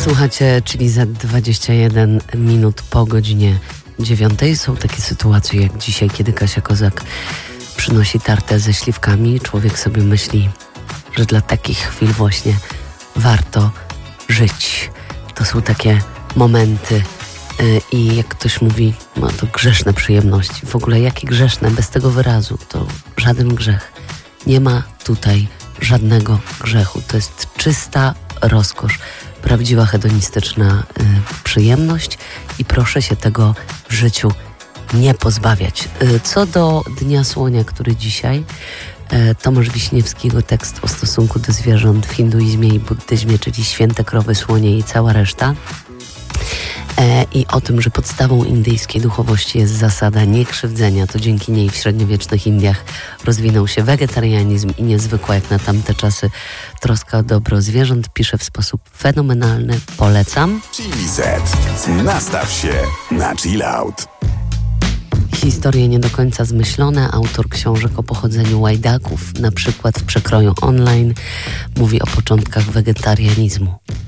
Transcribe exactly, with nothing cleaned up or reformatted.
Słuchacie, czyli za dwadzieścia jeden minut po godzinie dziewiątej. Są takie sytuacje jak dzisiaj, kiedy Kasia Kozak przynosi tartę ze śliwkami. Człowiek sobie myśli, że dla takich chwil właśnie warto żyć. To są takie momenty yy, i jak ktoś mówi, no to grzeszne przyjemności. W ogóle jakie grzeszne? Bez tego wyrazu to żaden grzech. Nie ma tutaj żadnego grzechu. To jest czysta rozkosz. Prawdziwa hedonistyczna y, przyjemność i proszę się tego w życiu nie pozbawiać. Y, co do Dnia Słonia, który dzisiaj, y, Tomasz Wiśniewski, jego tekst o stosunku do zwierząt w hinduizmie i buddyzmie, czyli święte krowy, słonie i cała reszta. E, I o tym, że podstawą indyjskiej duchowości jest zasada niekrzywdzenia. To dzięki niej w średniowiecznych Indiach rozwinął się wegetarianizm i niezwykła jak na tamte czasy troska o dobro zwierząt. Pisze w sposób fenomenalny. Polecam. Chili Z. Nastaw się na chill out. Historie nie do końca zmyślone. Autor książek o pochodzeniu łajdaków, na przykład w przekroju online, mówi o początkach wegetarianizmu.